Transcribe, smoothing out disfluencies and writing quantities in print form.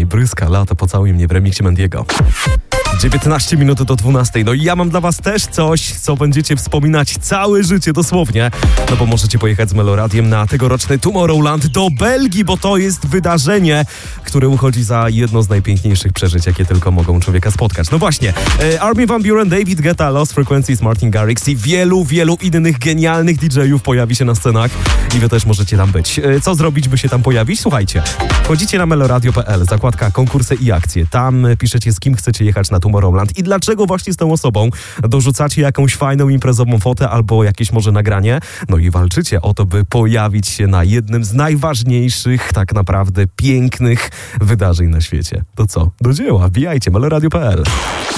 Bryska, Lato pocałuj mnie w remiksie Mendiego. 19 minut do 12. No i ja mam dla was też coś, co będziecie wspominać całe życie dosłownie. No bo możecie pojechać z Meloradiem na tegoroczny Tomorrowland do Belgii, bo to jest wydarzenie, które uchodzi za jedno z najpiękniejszych przeżyć, jakie tylko mogą człowieka spotkać. No właśnie, Armin van Buuren, David Guetta, Lost Frequencies, Martin Garrix i wielu innych genialnych DJ-ów pojawi się na scenach i wy też możecie tam być. Co zrobić, by się tam pojawić? Słuchajcie, wchodzicie na meloradio.pl, zakładka konkursy i akcje. Tam piszecie, z kim chcecie jechać na Tomorrowland i dlaczego właśnie z tą osobą. Dorzucacie jakąś fajną imprezową fotę albo jakieś może nagranie. No i walczycie o to, by pojawić się na jednym z najważniejszych, tak naprawdę pięknych wydarzeń na świecie. To co? Do dzieła, wbijajcie meloradio.pl.